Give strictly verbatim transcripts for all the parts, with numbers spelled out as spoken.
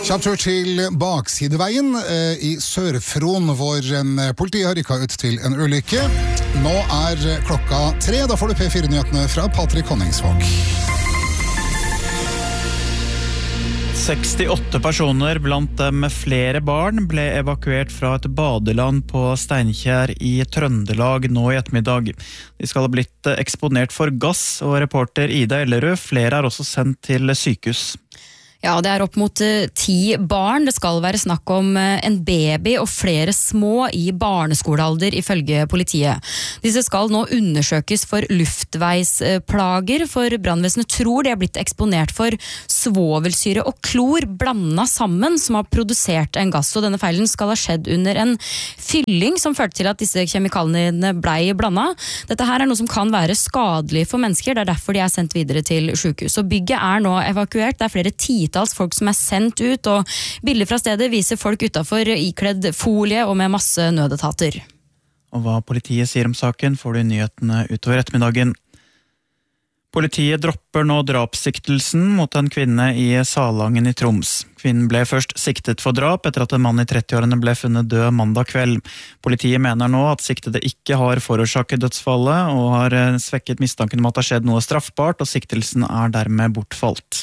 Kjapt tur til Baksideveien i Sør-Fron, hvor politiet har rykket ut til en ulykke. Nå er klokka tre, da får du P fire-nyhetene fra Patrick Honningsvåg. sekstiåtte personer, blant dem flere barn, ble evakuert fra et badeland på Steinkjer i Trøndelag nå i ettermiddag. De skal ha blitt eksponert for gass, og reporter Ida Ellerud, flere er også sendt til sykehus. Ja, det er opp mot uh, ti barn. Det skal være snakk om uh, en baby og flere små i barneskolealder, ifølge politiet. Disse skal nå undersøkes for luftveisplager, for brannvesenet tror de er blitt eksponert for svovelsyre og klor blandet sammen, som har produsert en gass. Og denne feilen skal ha skjedd under en fylling som førte til at disse kjemikaliene blei blandet. Dette her er noe som kan være skadelig for mennesker, det er derfor de er sendt videre til sykehus. Og bygget er nå evakuert, det er flere ti folk som er sendt ut, og bilder fra stedet viser folk utenfor ikledd folie og med masse nødetater. Og hva politiet sier om saken får du i nyhetene utover ettermiddagen. Politiet dropper nå drapssiktelsen mot en kvinne i Salangen i Troms. Kvinnen ble først siktet for drap etter at en mann i trettiårene ble funnet død mandag kveld. Politiet mener nå at siktede ikke har forårsaket dødsfallet og har svekket mistanken om at det har skjedd noe straffbart, og siktelsen er dermed bortfalt.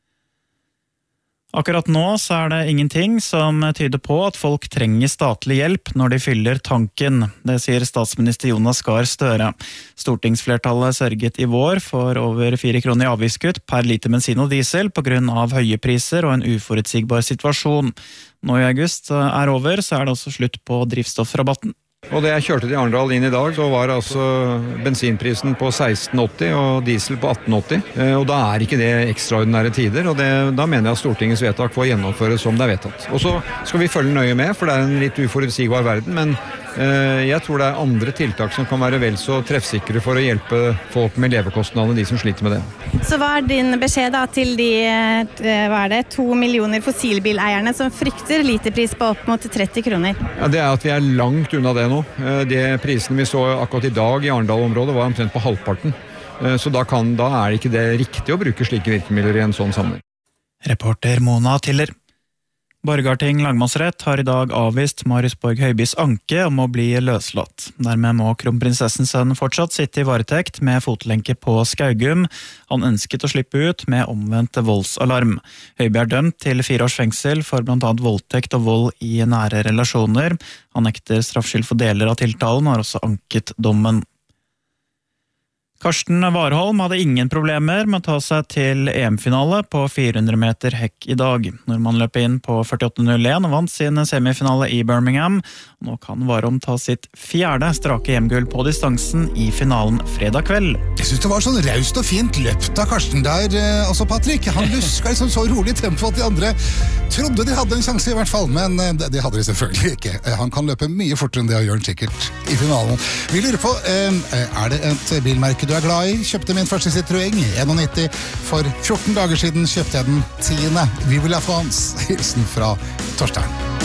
Akkurat nå så er det ingenting som tyder på at folk trenger statlig hjelp når de fyller tanken. Det sier statsminister Jonas Gahr Støre. Stortingsflertallet sørget i vår for over fire kroner i avgiftskutt per liter bensin og diesel på grunn av høye priser og en uforutsigbar situasjon. Nå i august er over, så er det også slutt på drivstoffrabatten. Og det jeg kjørte til Arendal inn i dag, så var altså bensinprisen på seksten åtti og diesel på atten åtti. Og da er ikke det ekstraordinære tider, og det, da mener jeg at Stortingets vedtak får gjennomføres som det er vedtatt. Og så skal vi følge nøye med, for det er en litt uforutsigbar verden, men eh, jeg tror det er andre tiltak som kan være vel så treffsikre for å hjelpe folk med levekostnadene, de som sliter med det. Så hva er din beskjed da til de hva er det, to millioner fossilbileierne som frykter literpris på opp mot tretti kroner? Ja, det er at vi er langt unna det nå. De prisene vi så akkurat i dag i Arendal-området var omtrent på halvparten. Så da, kan, da er det ikke det riktig å bruke slike virkemidler i en sånn sammenheng. Reporter Mona Tiller. Borgarting lagmannsrett har i dag avvist Marius Borg Høibys anke om å bli løslatt. Dermed må kronprinsessens sønn fortsatt sitte i varetekt med fotlenke på Skaugum. Han ønsket å slippe ut med omvendt voldsalarm. Høiby er dømt til fire års fengsel for blant annet voldtekt og vold i nære relasjoner. Han nekter straffskyld for deler av tiltalen og har også anket dommen. Karsten Warholm hadde ingen problemer med å ta seg til E M-finale på fire hundre meter hekk i dag. Nordmann løp inn på førtiåtte null én og vant sin semifinale i Birmingham. Nå kan Warholm ta sitt fjerde strake E M-gull på distansen i finalen fredag kveld. Jeg synes det var sånn raust og fint løpt av Karsten der, eh, altså Patrick. Han luska liksom så rolig tempo at de andre trodde de hadde en sjanse i hvert fall, men eh, det hadde de selvfølgelig ikke. Eh, han kan løpe mye fortere enn det og gjøre den sikkert i finalen. Vi lurer på, eh, er det et bilmerke du er glad i? Kjøpte min første Citroën nitti en. For fjorten dager siden kjøpte jeg den tiende. Vi vil ha fans. Hilsen fra Torstein.